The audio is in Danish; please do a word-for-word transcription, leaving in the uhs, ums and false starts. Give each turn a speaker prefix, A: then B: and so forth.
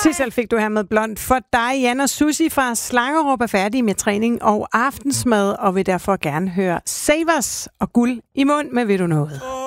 A: Sissel fik du her med Blond for dig. Jan og Susie fra Slangerup er færdige med træning og aftensmad, og vil derfor gerne høre Savers og Guld i mund med Vil du noget.